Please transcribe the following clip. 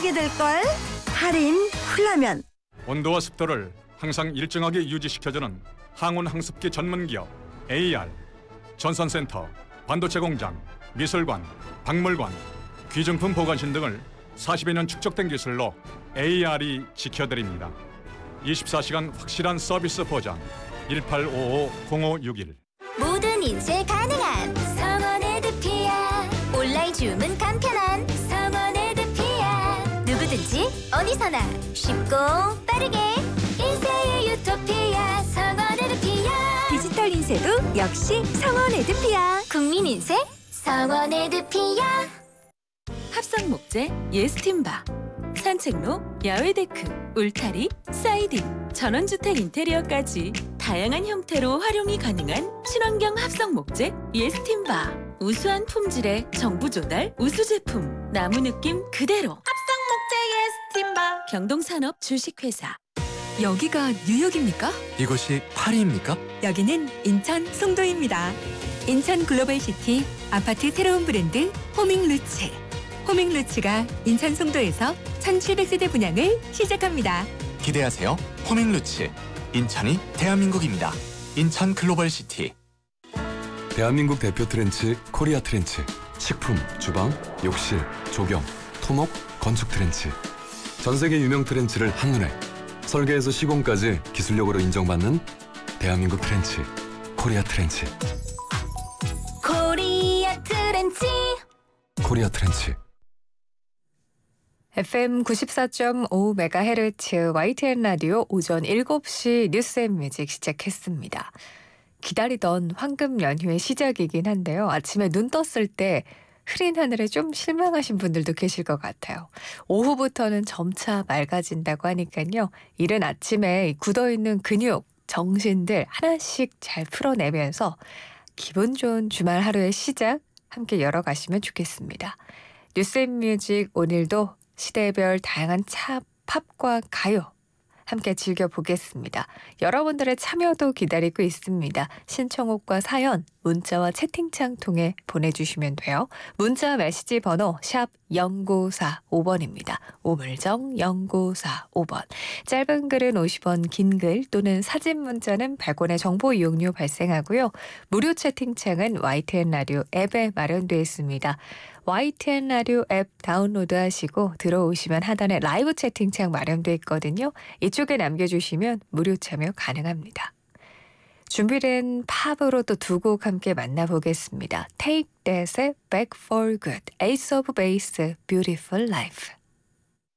알게 될걸. 할인 훌라면. 온도와 습도를 항상 일정하게 유지시켜주는 항온 항습기 전문기업 AR. 전산센터, 반도체 공장, 미술관, 박물관, 귀중품 보관실 등을 40여 년 축적된 기술로 AR이 지켜드립니다. 24시간 확실한 서비스 보장. 1855-0561. 모든 인쇄 가능한 성원 에드피아. 온라인 주문 간편한 성원 에드피아. 누구든지 어디서나 쉽고 빠르게 인쇄의 유토피아. 성원 에드피아. 디지털 인쇄도 역시 성원 에드피아. 국민 인쇄 성원 에드피아. 합성 목재 예스팀바, 산책로, 야외 데크, 울타리, 사이딩, 전원주택 인테리어까지 다양한 형태로 활용이 가능한 친환경 합성 목재 예스팀바. 우수한 품질의 정부 조달 우수 제품, 나무 느낌 그대로. 합성 목재 예스팀바. 경동산업 주식회사. 여기가 뉴욕입니까? 이곳이 파리입니까? 여기는 인천 송도입니다. 인천 글로벌시티 아파트 새로운 브랜드 호밍루츠. 호밍루츠가 인천 송도에서 1700세대 분양을 시작합니다. 기대하세요. 호밍루츠. 인천이 대한민국입니다. 인천 글로벌시티. 대한민국 대표 트렌치 코리아 트렌치. 식품, 주방, 욕실, 조경, 토목, 건축 트렌치. 전 세계 유명 트렌치를 한눈에 설계에서 시공까지 기술력으로 인정받는 대한민국 트렌치 코리아 트렌치. 코리아 트렌치. 코리아 트렌치. FM 94.5MHz YTN 라디오 오전 7시 뉴스앤뮤직 시작했습니다. 기다리던 황금 연휴의 시작이긴 한데요. 아침에 눈 떴을 때 흐린 하늘에 좀 실망하신 분들도 계실 것 같아요. 오후부터는 점차 맑아진다고 하니까요. 이른 아침에 굳어있는 근육, 정신들 하나씩 잘 풀어내면서 기분 좋은 주말 하루의 시작 함께 열어가시면 좋겠습니다. 뉴스앤뮤직 오늘도 시대별 다양한 팝과 가요 함께 즐겨보겠습니다. 여러분들의 참여도 기다리고 있습니다. 신청곡과 사연, 문자와 채팅창 통해 보내주시면 돼요. 문자 메시지 번호 샵 0945번입니다. 오물정 0945번. 짧은 글은 50원, 긴 글 또는 사진 문자는 100원의 정보 이용료 발생하고요. 무료 채팅창은 YTN 라디오 앱에 마련되어 있습니다. YTN 라디오 앱 다운로드하시고 들어오시면 하단에 라이브 채팅창 마련되어 있거든요. 이쪽에 남겨주시면 무료 참여 가능합니다. 준비된 팝으로 또 두 곡 함께 만나보겠습니다. Take That의 Back for Good, Ace of Base, Beautiful Life.